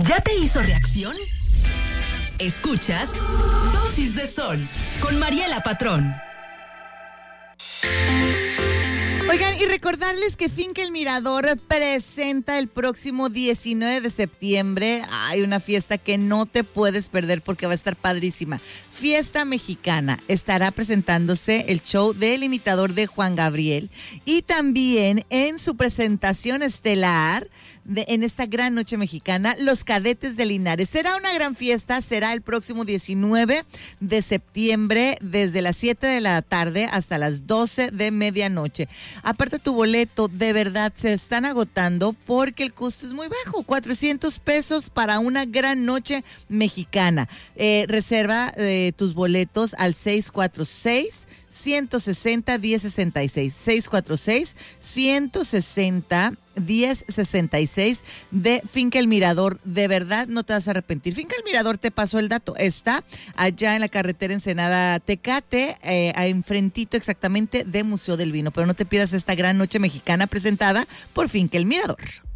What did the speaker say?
¿Ya te hizo reacción? Escuchas Dosis de Sol con Mariela Patrón. Oigan, y recordarles que Finca El Mirador presenta el próximo 19 de septiembre. Hay una fiesta que no te puedes perder porque va a estar padrísima. Fiesta Mexicana. Estará presentándose el show del imitador de Juan Gabriel. Y también en su presentación estelar, en esta gran noche mexicana, los Cadetes de Linares. Será una gran fiesta, será el próximo 19 de septiembre, desde las 7 de la tarde hasta las 12 de medianoche. Aparte, tu boleto, de verdad, se están agotando porque el costo es muy bajo, 400 pesos para una gran noche mexicana. Reserva tus boletos al 646-160-1066, 646-160-1066 de Finca El Mirador. De verdad, no te vas a arrepentir. Finca El Mirador, te pasó el dato, está allá en la carretera Ensenada Tecate, enfrentito exactamente de Museo del Vino. Pero no te pierdas esta gran noche mexicana presentada por Finca El Mirador.